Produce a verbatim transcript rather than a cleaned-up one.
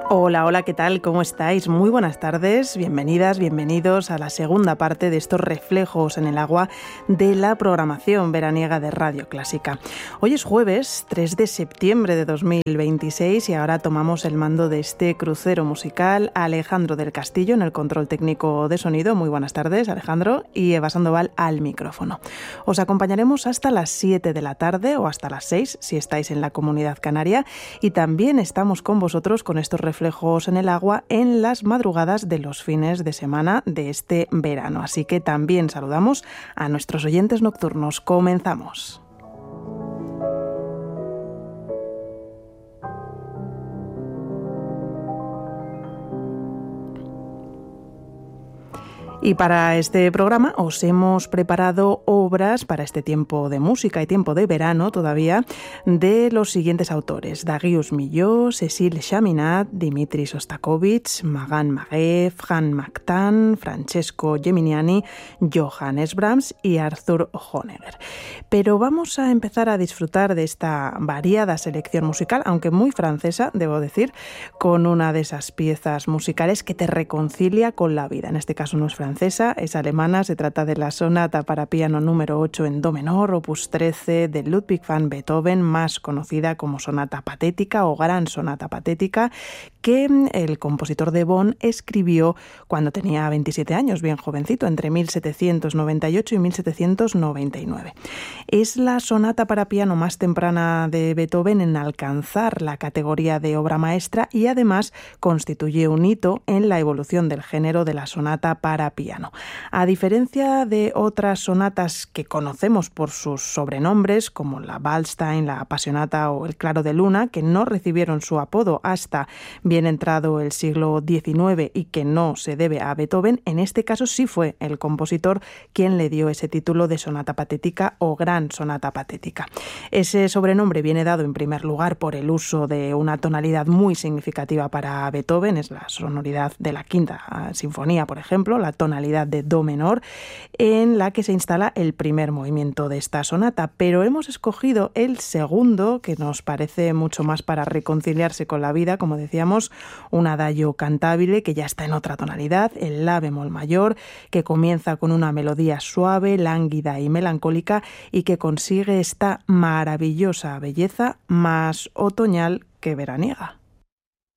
Hola, hola, ¿qué tal? ¿Cómo estáis? Muy buenas tardes, bienvenidas, bienvenidos a la segunda parte de estos reflejos en el agua de la programación veraniega de Radio Clásica. Hoy es jueves, tres de septiembre de dos mil veintiséis y ahora tomamos el mando de este crucero musical Alejandro del Castillo en el control técnico de sonido. Muy buenas tardes, Alejandro, y Eva Sandoval al micrófono. Os acompañaremos hasta las siete de la tarde o hasta las seis si estáis en la Comunidad Canaria, y también estamos con vosotros con estos reflejos reflejos en el agua en las madrugadas de los fines de semana de este verano. Así que también saludamos a nuestros oyentes nocturnos. Comenzamos. Y para este programa os hemos preparado obras para este tiempo de música y tiempo de verano todavía de los siguientes autores: Darius Milhaud, Cécile Chaminade, Dimitri Shostakovich, Magan Magué, Franz Mactan, Francesco Geminiani, Johannes Brahms y Arthur Honegger. Pero vamos a empezar a disfrutar de esta variada selección musical, aunque muy francesa, debo decir, con una de esas piezas musicales que te reconcilia con la vida. En este caso no es francesa, francesa, es alemana. Se trata de la sonata para piano número ocho en do menor, opus trece de Ludwig van Beethoven, más conocida como sonata patética o gran sonata patética, que el compositor de Bonn escribió cuando tenía veintisiete años, bien jovencito, entre mil setecientos noventa y ocho y mil setecientos noventa y nueve. Es la sonata para piano más temprana de Beethoven en alcanzar la categoría de obra maestra y además constituye un hito en la evolución del género de la sonata para piano. A diferencia de otras sonatas que conocemos por sus sobrenombres, como la Waldstein, la Apasionata o el Claro de Luna, que no recibieron su apodo hasta bien entrado el siglo diecinueve y que no se debe a Beethoven, en este caso sí fue el compositor quien le dio ese título de sonata patética o gran sonata patética. Ese sobrenombre viene dado en primer lugar por el uso de una tonalidad muy significativa para Beethoven, es la sonoridad de la quinta sinfonía, por ejemplo, la tonalidad de do menor, en la que se instala el primer movimiento de esta sonata, pero hemos escogido el segundo, que nos parece mucho más para reconciliarse con la vida, como decíamos, un adagio cantabile que ya está en otra tonalidad, el la bemol mayor, que comienza con una melodía suave, lánguida y melancólica y que consigue esta maravillosa belleza más otoñal que veraniega.